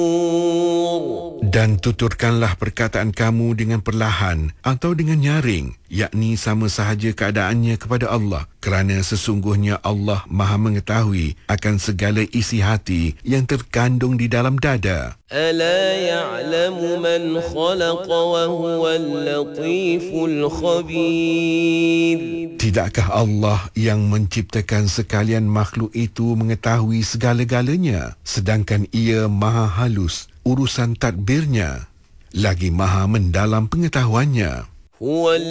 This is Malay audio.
Dan tuturkanlah perkataan kamu dengan perlahan atau dengan nyaring, yakni sama sahaja keadaannya kepada Allah, kerana sesungguhnya Allah Maha mengetahui akan segala isi hati yang terkandung di dalam dada. ألا يعلم من خلق وهو اللطيف الخبير. Tidakkah Allah yang menciptakan sekalian makhluk itu mengetahui segala-galanya, sedangkan Ia Maha halus urusan tadbirnya, lagi Maha mendalam pengetahuannya.